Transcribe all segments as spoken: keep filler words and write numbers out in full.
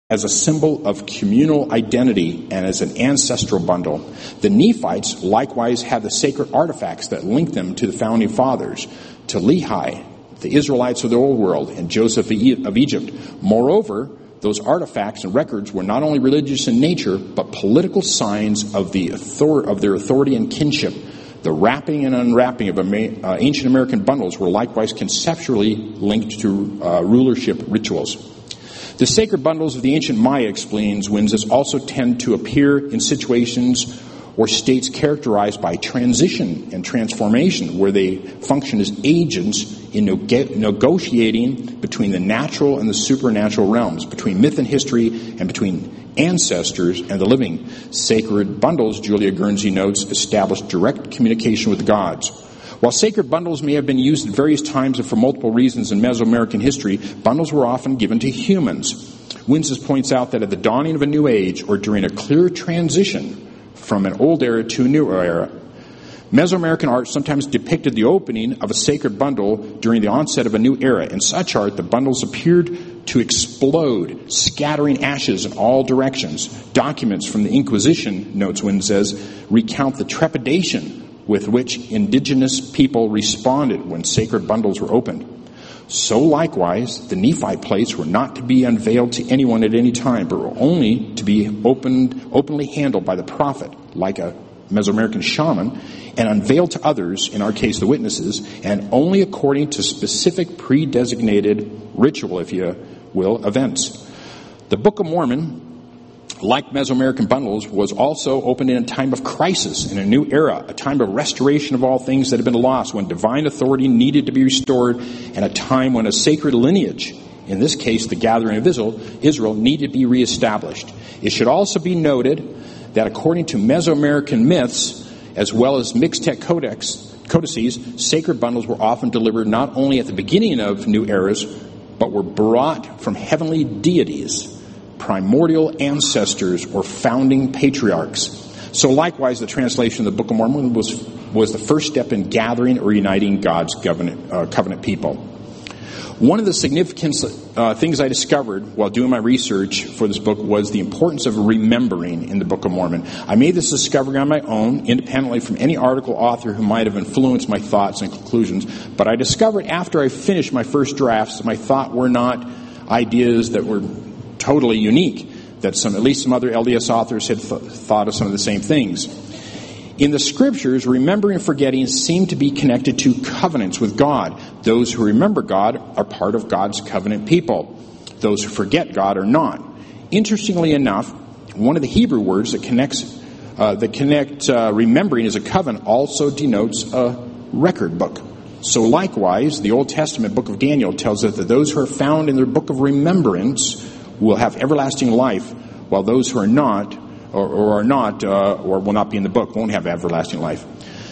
as a symbol of communal identity and as an ancestral bundle. The Nephites likewise had the sacred artifacts that linked them to the founding fathers, to Lehi, the Israelites of the Old World, and Joseph of Egypt. Moreover, those artifacts and records were not only religious in nature, but political signs of the author- of their authority and kinship. The wrapping and unwrapping of Ama- uh, ancient American bundles were likewise conceptually linked to uh, rulership rituals. The sacred bundles of the ancient Maya, explains Winzes, also tend to appear in situations or states characterized by transition and transformation, where they function as agents in neg- negotiating between the natural and the supernatural realms, between myth and history, and between ancestors and the living. Sacred bundles, Julia Guernsey notes, establish direct communication with the gods. While sacred bundles may have been used at various times and for multiple reasons in Mesoamerican history, bundles were often given to humans. Winzes points out that at the dawning of a new age, or during a clear transition from an old era to a new era, Mesoamerican art sometimes depicted the opening of a sacred bundle during the onset of a new era. In such art, the bundles appeared to explode, scattering ashes in all directions. Documents from the Inquisition, notes Winzes, recount the trepidation with which indigenous people responded when sacred bundles were opened. So likewise, the Nephite plates were not to be unveiled to anyone at any time, but were only to be opened, openly handled by the prophet, like a Mesoamerican shaman, and unveiled to others, in our case the witnesses, and only according to specific pre-designated ritual, if you will, events. The Book of Mormon, like Mesoamerican bundles, was also opened in a time of crisis, in a new era, a time of restoration of all things that had been lost, when divine authority needed to be restored, and a time when a sacred lineage, in this case the gathering of Israel, Israel needed to be reestablished. It should also be noted that according to Mesoamerican myths, as well as Mixtec codex, codices, sacred bundles were often delivered not only at the beginning of new eras, but were brought from heavenly deities, primordial ancestors, or founding patriarchs. So likewise, the translation of the Book of Mormon was was the first step in gathering or uniting God's covenant, uh, covenant people. One of the significant uh, things I discovered while doing my research for this book was the importance of remembering in the Book of Mormon. I made this discovery on my own, independently from any article author who might have influenced my thoughts and conclusions, but I discovered after I finished my first drafts that my thought were not ideas that were totally unique, that some, at least some other L D S authors had th- thought of some of the same things. In the scriptures, remembering and forgetting seem to be connected to covenants with God. Those who remember God are part of God's covenant people. Those who forget God are not. Interestingly enough, one of the Hebrew words that connects uh, that connect uh, remembering as a covenant also denotes a record book. So likewise, the Old Testament book of Daniel tells us that those who are found in their book of remembrance will have everlasting life, while those who are not, or, or are not, uh, or will not be in the book, won't have everlasting life.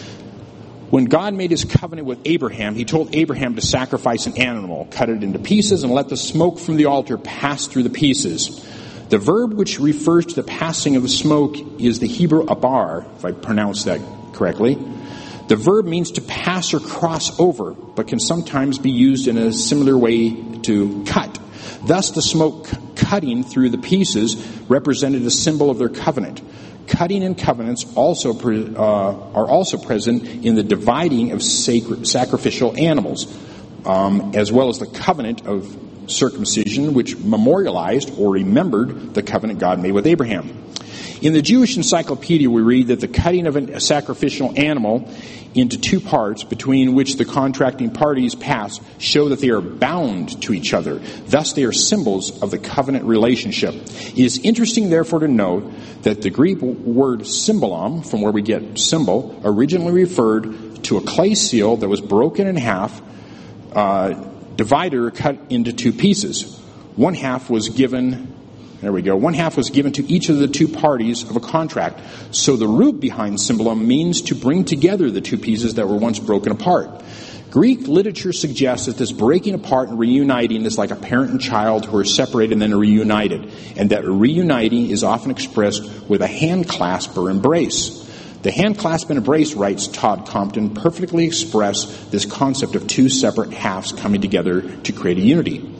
When God made his covenant with Abraham, he told Abraham to sacrifice an animal, cut it into pieces, and let the smoke from the altar pass through the pieces. The verb which refers to the passing of the smoke is the Hebrew abar, if I pronounce that correctly. The verb means to pass or cross over, but can sometimes be used in a similar way to cut. Thus, the smoke cutting through the pieces represented a symbol of their covenant. Cutting and covenants also pre, uh, are also present in the dividing of sacred, sacrificial animals, um, as well as the covenant of circumcision, which memorialized or remembered the covenant God made with Abraham. In the Jewish Encyclopedia, we read that the cutting of a sacrificial animal into two parts, between which the contracting parties pass, show that they are bound to each other. Thus, they are symbols of the covenant relationship. It is interesting, therefore, to note that the Greek word symbolon, from where we get symbol, originally referred to a clay seal that was broken in half, uh, divided or cut into two pieces. One half was given... There we go. One half was given to each of the two parties of a contract. So the root behind symbolon means to bring together the two pieces that were once broken apart. Greek literature suggests that this breaking apart and reuniting is like a parent and child who are separated and then reunited, and that reuniting is often expressed with a hand clasp or embrace. The hand clasp and embrace, writes Todd Compton, perfectly express this concept of two separate halves coming together to create a unity.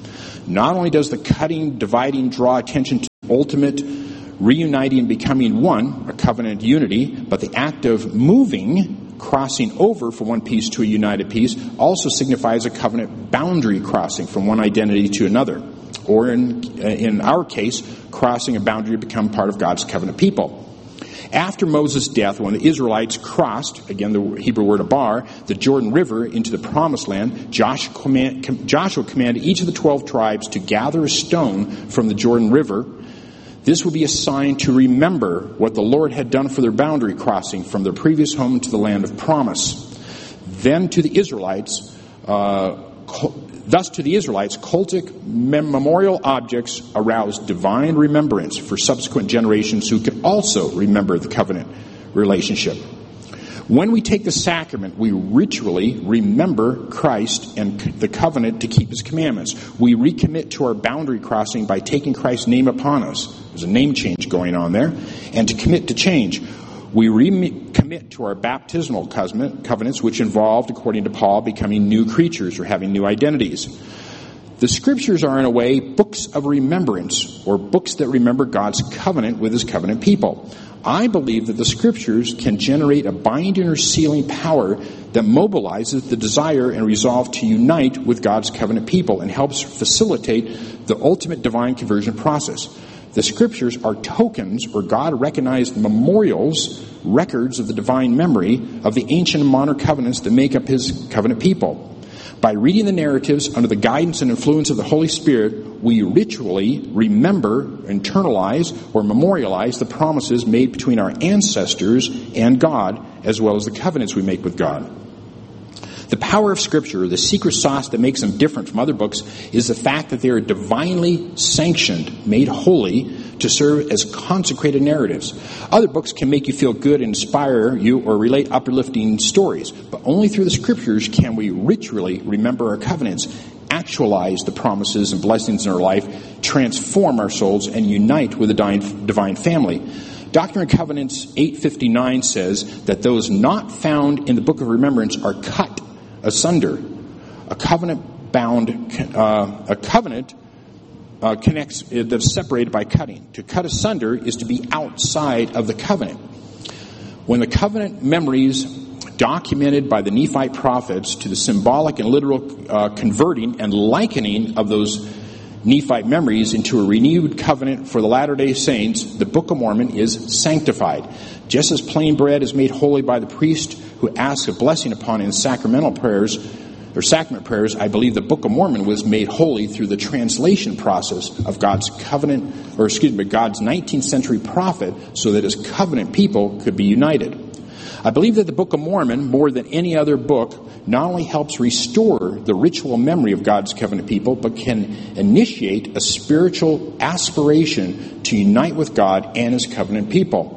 Not only does the cutting, dividing draw attention to ultimate reuniting and becoming one, a covenant unity, but the act of moving, crossing over from one piece to a united piece, also signifies a covenant boundary crossing from one identity to another. Or in, in our case, crossing a boundary to become part of God's covenant people. After Moses' death, when the Israelites crossed, again the Hebrew word abar, the Jordan River into the Promised Land, Joshua, command, Joshua commanded each of the twelve tribes to gather a stone from the Jordan River. This would be a sign to remember what the Lord had done for their boundary crossing from their previous home to the land of promise. Then to the Israelites, uh, thus to the Israelites, cultic memorial objects aroused divine remembrance for subsequent generations who could also remember the covenant relationship. When we take the sacrament, we ritually remember Christ and the covenant to keep his commandments. We recommit to our boundary crossing by taking Christ's name upon us. There's a name change going on there. And to commit to change, we recommit to our baptismal covenants, which involved, according to Paul, becoming new creatures or having new identities. The Scriptures are, in a way, books of remembrance, or books that remember God's covenant with his covenant people. I believe that the Scriptures can generate a binding or sealing power that mobilizes the desire and resolve to unite with God's covenant people and helps facilitate the ultimate divine conversion process. The Scriptures are tokens or God-recognized memorials, records of the divine memory of the ancient and modern covenants that make up his covenant people. By reading the narratives under the guidance and influence of the Holy Spirit, we ritually remember, internalize, or memorialize the promises made between our ancestors and God, as well as the covenants we make with God. The power of Scripture, the secret sauce that makes them different from other books, is the fact that they are divinely sanctioned, made holy, to serve as consecrated narratives. Other books can make you feel good, inspire you, or relate uplifting stories, but only through the Scriptures can we ritually remember our covenants, actualize the promises and blessings in our life, transform our souls, and unite with the divine family. Doctrine and Covenants eight fifty-nine says that those not found in the Book of Remembrance are cut asunder. A covenant bound, uh, a covenant uh, connects, uh, that's separated by cutting. To cut asunder is to be outside of the covenant. When the covenant memories documented by the Nephite prophets to the symbolic and literal uh, converting and likening of those Nephite memories into a renewed covenant for the Latter-day Saints, the Book of Mormon is sanctified. Just as plain bread is made holy by the priest who asks a blessing upon it in sacramental prayers or sacrament prayers, I believe the Book of Mormon was made holy through the translation process of God's covenant, or excuse me, God's nineteenth century prophet, so that his covenant people could be united. I believe that the Book of Mormon, more than any other book, not only helps restore the ritual memory of God's covenant people, but can initiate a spiritual aspiration to unite with God and his covenant people.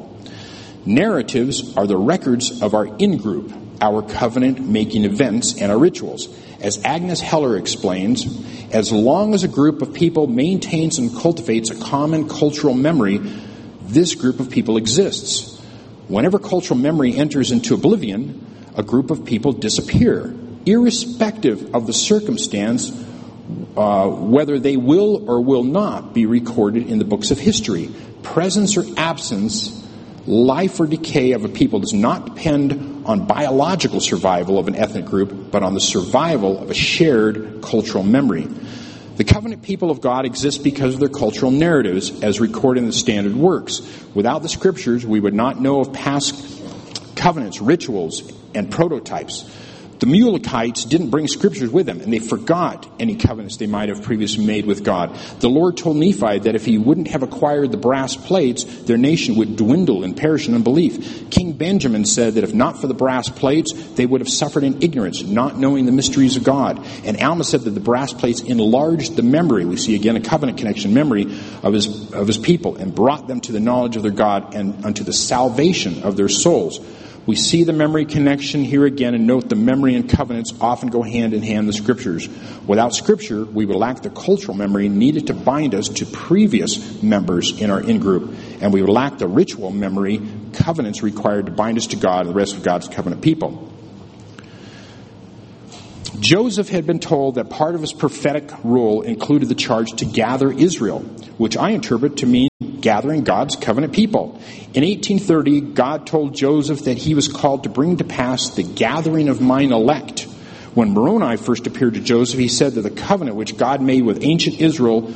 Narratives are the records of our in-group, our covenant-making events, and our rituals. As Agnes Heller explains, as long as a group of people maintains and cultivates a common cultural memory, this group of people exists. Whenever cultural memory enters into oblivion, a group of people disappear, irrespective of the circumstance, uh, whether they will or will not be recorded in the books of history. Presence or absence, life or decay of a people does not depend on biological survival of an ethnic group, but on the survival of a shared cultural memory. The covenant people of God exist because of their cultural narratives as recorded in the standard works. Without the Scriptures, we would not know of past covenants, rituals, and prototypes. The Mulekites didn't bring Scriptures with them, and they forgot any covenants they might have previously made with God. The Lord told Nephi that if he wouldn't have acquired the brass plates, their nation would dwindle and perish in unbelief. King Benjamin said that if not for the brass plates, they would have suffered in ignorance, not knowing the mysteries of God. And Alma said that the brass plates enlarged the memory, we see again a covenant connection memory of his, of his people, and brought them to the knowledge of their God and unto the salvation of their souls. We see the memory connection here again, and note the memory and covenants often go hand in hand in the Scriptures. Without Scripture, we would lack the cultural memory needed to bind us to previous members in our in-group, and we would lack the ritual memory, covenants required to bind us to God and the rest of God's covenant people. Joseph had been told that part of his prophetic role included the charge to gather Israel, which I interpret to mean gathering God's covenant people. In eighteen thirty, God told Joseph that he was called to bring to pass the gathering of mine elect. When Moroni first appeared to Joseph, he said that the covenant which God made with ancient Israel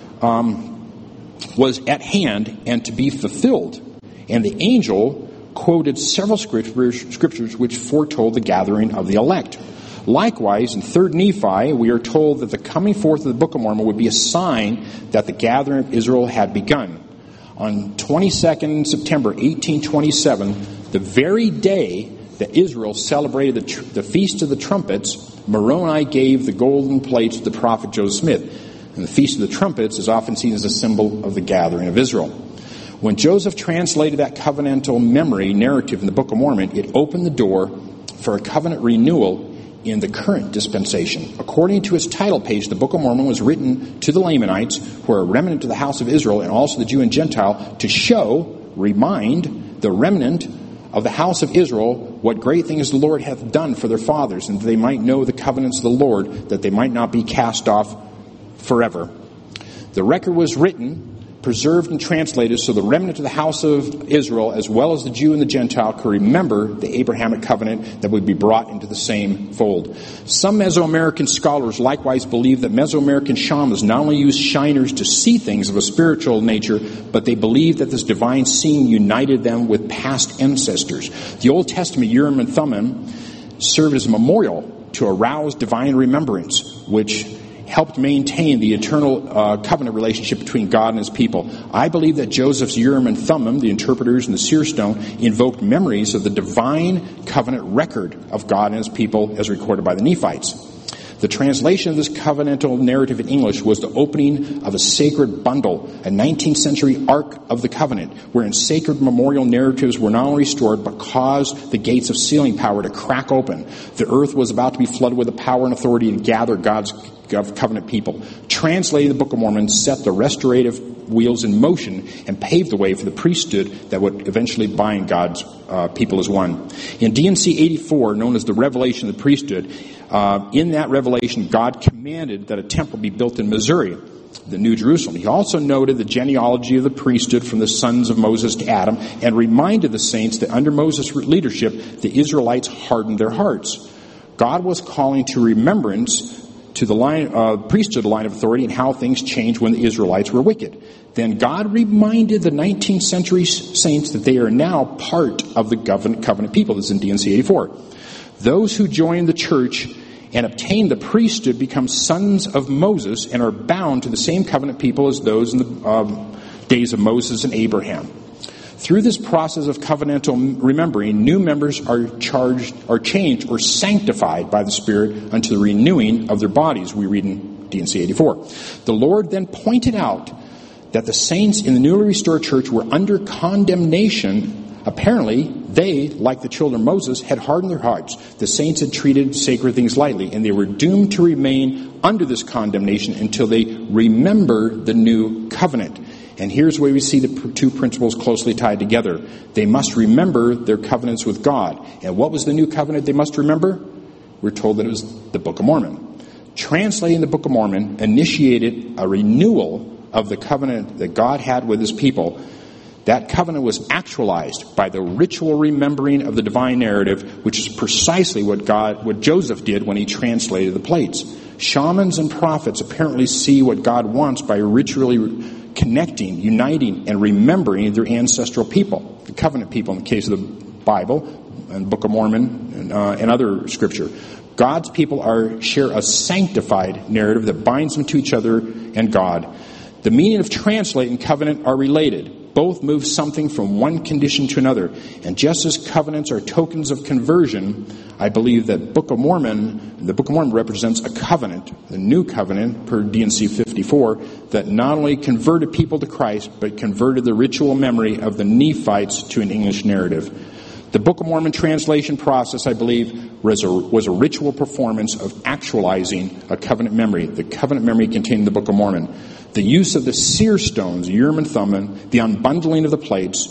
um, was at hand and to be fulfilled. And the angel quoted several scriptures, scriptures which foretold the gathering of the elect. Likewise, in Third Nephi, we are told that the coming forth of the Book of Mormon would be a sign that the gathering of Israel had begun. On twenty-second September eighteen twenty-seven, the very day that Israel celebrated the, tr- the Feast of the Trumpets, Moroni gave the golden plates to the prophet Joseph Smith. And the Feast of the Trumpets is often seen as a symbol of the gathering of Israel. When Joseph translated that covenantal memory narrative in the Book of Mormon, it opened the door for a covenant renewal in the current dispensation. According to its title page, the Book of Mormon was written to the Lamanites, who are a remnant of the house of Israel, and also the Jew and Gentile, to show, remind the remnant of the house of Israel what great things the Lord hath done for their fathers, and that they might know the covenants of the Lord, that they might not be cast off forever. The record was written, preserved, and translated so the remnant of the house of Israel, as well as the Jew and the Gentile, could remember the Abrahamic covenant that would be brought into the same fold. Some Mesoamerican scholars likewise believe that Mesoamerican shamans not only use shiners to see things of a spiritual nature, but they believe that this divine seeing united them with past ancestors. The Old Testament Urim and Thummim served as a memorial to arouse divine remembrance, which helped maintain the eternal uh, covenant relationship between God and his people. I believe that Joseph's Urim and Thummim, the interpreters and the seer stone, invoked memories of the divine covenant record of God and his people as recorded by the Nephites. The translation of this covenantal narrative in English was the opening of a sacred bundle, a nineteenth century Ark of the Covenant, wherein sacred memorial narratives were not only restored, but caused the gates of sealing power to crack open. The earth was about to be flooded with the power and authority to gather God's covenant people. Translating the Book of Mormon set the restorative wheels in motion and paved the way for the priesthood that would eventually bind God's uh, people as one. In D and C eighty-four, known as the Revelation of the Priesthood, uh, in that revelation, God commanded that a temple be built in Missouri, the New Jerusalem. He also noted the genealogy of the priesthood from the sons of Moses to Adam, and reminded the saints that under Moses' leadership, the Israelites hardened their hearts. God was calling to remembrance to the line, uh, priesthood line of authority and how things changed when the Israelites were wicked. Then God reminded the nineteenth century saints that they are now part of the covenant people. This is in D and C eighty-four. Those who join the church and obtain the priesthood become sons of Moses and are bound to the same covenant people as those in the um, days of Moses and Abraham. Through this process of covenantal remembering, new members are charged, are changed or sanctified by the Spirit unto the renewing of their bodies. We read in D and C eighty-four. The Lord then pointed out that the saints in the newly restored church were under condemnation. Apparently, they, like the children of Moses, had hardened their hearts. The saints had treated sacred things lightly, and they were doomed to remain under this condemnation until they remember the new covenant. And here's where we see the two principles closely tied together. They must remember their covenants with God. And what was the new covenant they must remember? We're told that it was the Book of Mormon. Translating the Book of Mormon initiated a renewal of the covenant that God had with his people. That covenant was actualized by the ritual remembering of the divine narrative, which is precisely what God, what Joseph did when he translated the plates. Shamans and prophets apparently see what God wants by ritually connecting, uniting, and remembering their ancestral people, the covenant people in the case of the Bible and Book of Mormon and, uh, and other scripture. God's people are share a sanctified narrative that binds them to each other and God. The meaning of translate and covenant are related. Both move something from one condition to another. And just as covenants are tokens of conversion, I believe that Book of Mormon, the Book of Mormon represents a covenant, the new covenant per D and C fifty-four, that not only converted people to Christ, but converted the ritual memory of the Nephites to an English narrative. The Book of Mormon translation process, I believe, was a, was a ritual performance of actualizing a covenant memory. The covenant memory contained in the Book of Mormon. The use of the seer stones, Urim and Thummim, the unbundling of the plates,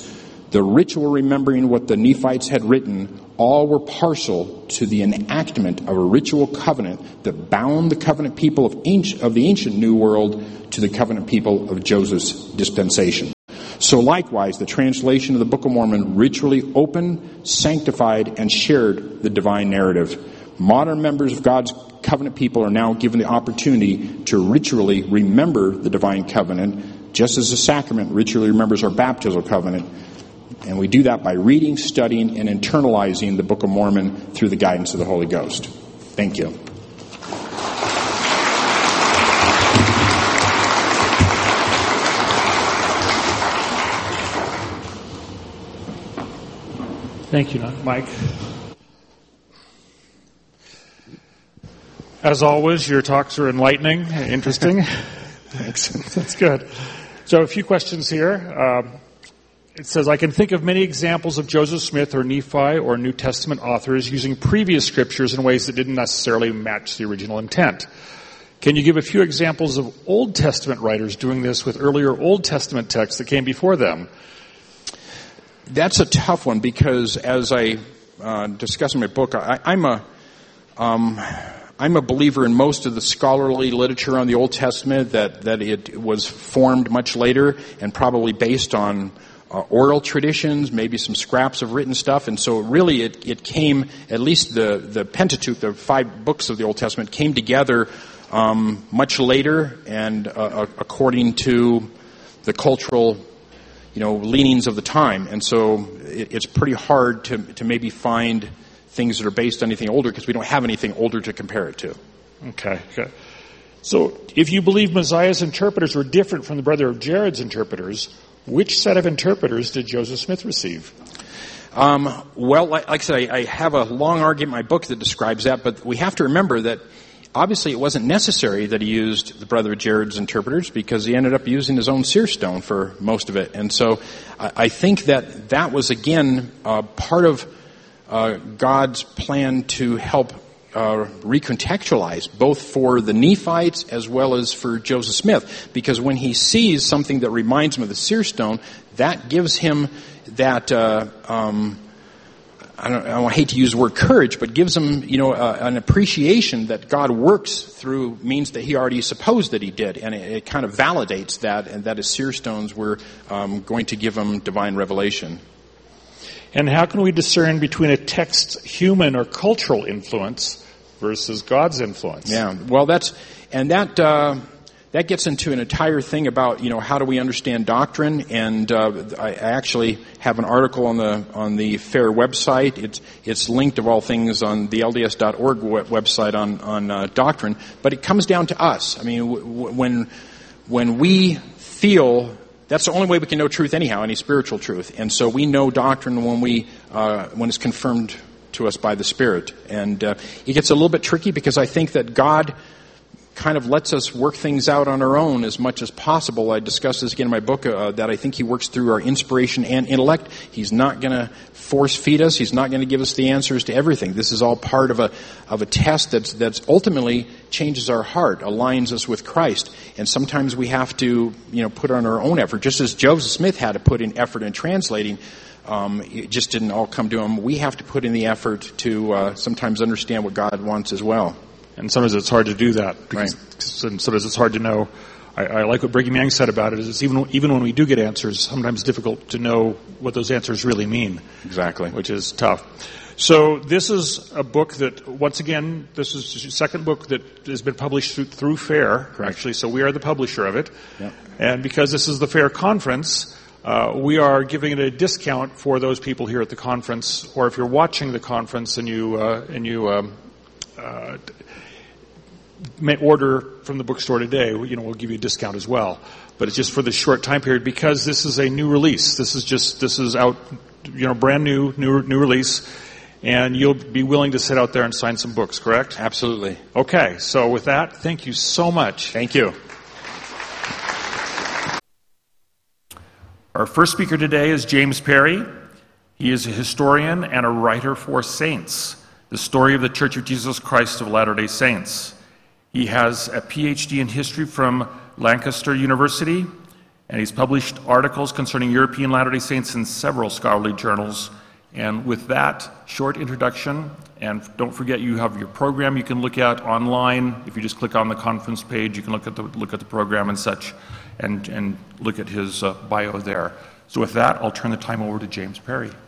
The ritual remembering what the Nephites had written, all were partial to the enactment of a ritual covenant that bound the covenant people of, ancient, of the ancient New World to the covenant people of Joseph's dispensation. So likewise, the translation of the Book of Mormon ritually opened, sanctified, and shared the divine narrative. Modern members of God's covenant people are now given the opportunity to ritually remember the divine covenant, just as the sacrament ritually remembers our baptismal covenant. And we do that by reading, studying, and internalizing the Book of Mormon through the guidance of the Holy Ghost. Thank you. Thank you, Mike. As always, your talks are enlightening and interesting. Thanks. That's good. So a few questions here. Um, It says, I can think of many examples of Joseph Smith or Nephi or New Testament authors using previous scriptures in ways that didn't necessarily match the original intent. Can you give a few examples of Old Testament writers doing this with earlier Old Testament texts that came before them? That's a tough one because, as I uh, discuss in my book, I, I'm a um, I'm a believer in most of the scholarly literature on the Old Testament that that it was formed much later and probably based on Uh, oral traditions, maybe some scraps of written stuff, and so really it, it came, at least the, the Pentateuch, the five books of the Old Testament, came together um, much later and uh, according to the cultural, you know, leanings of the time, and so it, it's pretty hard to, to maybe find things that are based on anything older because we don't have anything older to compare it to. Okay, okay. So if you believe Mosiah's interpreters were different from the brother of Jared's interpreters, which set of interpreters did Joseph Smith receive? Um, well, like, like I said, I, I have a long argument in my book that describes that, but we have to remember that obviously it wasn't necessary that he used the brother of Jared's interpreters because he ended up using his own seer stone for most of it. And so I, I think that that was, again, uh, part of uh, God's plan to help Uh, recontextualize both for the Nephites as well as for Joseph Smith, because when he sees something that reminds him of the seer stone, that gives him that uh, um, I don't I hate to use the word courage, but gives him you know uh, an appreciation that God works through means that he already supposed that he did, and it, it kind of validates that, and that his seer stones were um, going to give him divine revelation. And how can we discern between a text's human or cultural influence versus God's influence? Yeah, well, that's, and that, uh, that gets into an entire thing about, you know, how do we understand doctrine, and, uh, I actually have an article on the, on the FAIR website. It's, it's linked of all things on the L D S dot org website on, on, uh, doctrine, but it comes down to us. I mean, w- when, when we feel that's the only way we can know truth anyhow, any spiritual truth. And so we know doctrine when we, uh, when it's confirmed to us by the Spirit. And, uh, it gets a little bit tricky because I think that God kind of lets us work things out on our own as much as possible. I discuss this again in my book, uh, that I think He works through our inspiration and intellect. He's not going to force feed us. He's not going to give us the answers to everything. This is all part of a of a test that's that's ultimately changes our heart, aligns us with Christ. And sometimes we have to, you know, put on our own effort, just as Joseph Smith had to put in effort in translating. Um, it just didn't all come to him. We have to put in the effort to uh, sometimes understand what God wants as well. And sometimes it's hard to do that. Because, right. And sometimes it's hard to know. I, I like what Brigham Young said about it. Is it's even even when we do get answers, sometimes difficult to know what those answers really mean. Exactly. Which is tough. So this is a book that, once again, this is the second book that has been published through, through FAIR, Correct. actually. So we are the publisher of it. Yep. And because this is the FAIR conference, uh, we are giving it a discount for those people here at the conference, or if you're watching the conference and you uh, and you um, uh, may order from the bookstore today, you know, we'll give you a discount as well. But it's just for this short time period because this is a new release. This is just, this is out, you know, brand new, new, new release. And you'll be willing to sit out there and sign some books, correct? Absolutely. Okay. So with that, thank you so much. Thank you. Our first speaker today is James Perry. He is a historian and a writer for Saints, the story of the Church of Jesus Christ of Latter-day Saints. He has a P H D in history from Lancaster University, And he's published articles concerning European Latter-day Saints in several scholarly journals. And with that short introduction, and don't forget you have your program you can look at online. If you just click on the conference page, you can look at the look at the program and such, and, and look at his uh, bio there. So with that, I'll turn the time over to James Perry.